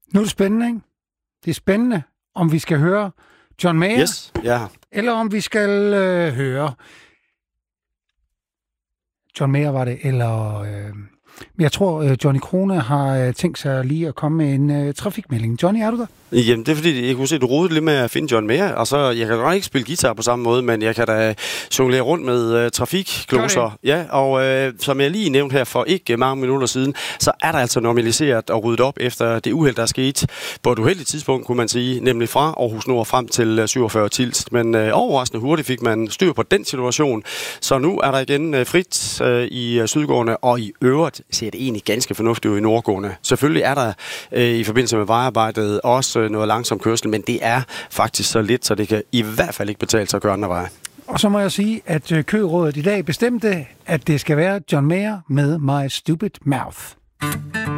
Nu er det spændende, ikke? Det er spændende, om vi skal høre John Mayer, Yes, ja. eller om vi skal høre John Mayer, var det, eller... Men jeg tror, Johnny Krone har tænkt sig lige at komme med en trafikmelding. Johnny, er du der? Jamen, det er fordi, jeg kunne se, du rodede lidt med at finde John Mayer, og så, jeg kan godt ikke spille guitar på samme måde, men jeg kan da jonglere rundt med trafikkloser. Ja, og som jeg lige nævnte her for ikke mange minutter siden, så er der altså normaliseret og ryddet op efter det uheld, der er sket på et uheldigt tidspunkt, kunne man sige, nemlig fra Aarhus Nord frem til 47 Tilst. Men overraskende hurtigt fik man styr på den situation, så nu er der igen frit i sydgående, og i øvrigt ser det egentlig ganske fornuftigt ud i nordgående. Selvfølgelig er der i forbindelse med vejarbejdet også noget langsom kørsel, men det er faktisk så lidt, så det kan i hvert fald ikke betale sig at gøre andre veje. Og så må jeg sige, at kørådet i dag bestemte, at det skal være John Mayer med My Stupid Mouth.